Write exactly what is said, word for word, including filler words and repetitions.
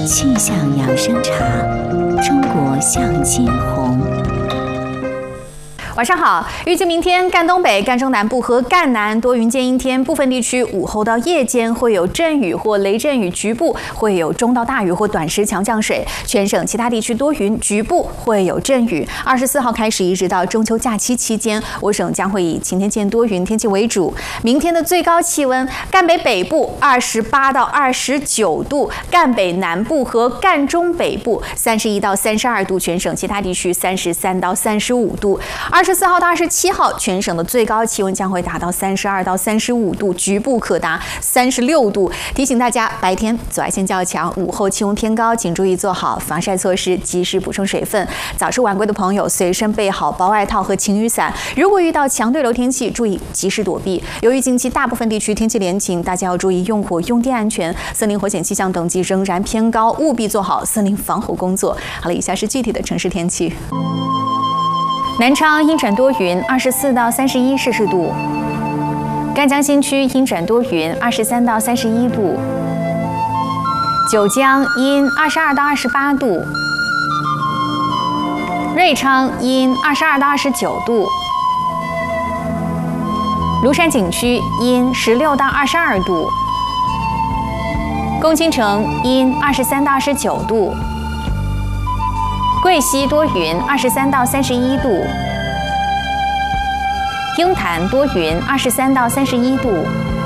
气象养生茶，中国向金红。 晚上好，预计明天赣东北、赣中南部和赣南多云间阴天，部分地区午后到夜间会有阵雨或雷阵雨，局部会有中到大雨或短时强降水。全省其他地区多云，局部会有阵雨。二十四号开始一直到中秋假期期间，我省将会以晴天见多云天气为主。明天的最高气温，赣北北部二十八到二十九度，赣北南部和赣中北部三十一到三十二度，全省其他地区三十三到三十五度。二十四号到二十七号，全省的最高气温将会达到三十二到三十五度，局部可达三十六度。提醒大家，白天紫外线较强，午后气温偏高，请注意做好防晒措施，及时补充水分。早出晚归的朋友，随身备好薄外套和晴雨伞。如果遇到强对流天气，注意及时躲避。由于近期大部分地区天气连晴，大家要注意用火用电安全，森林火险气象等级仍然偏高，务必做好森林防火工作。好了，以下是具体的城市天气。南昌阴转多云，二十四到三十一摄氏度；赣江新区阴转多云，二十三到三十一度；九江阴二十二到二十八度；瑞昌阴二十二到二十九度；庐山景区阴十六到二十二度；共青城阴二十三到二十九度。贵溪多云，二十三到三十一度；鹰潭多云，二十三到三十一度；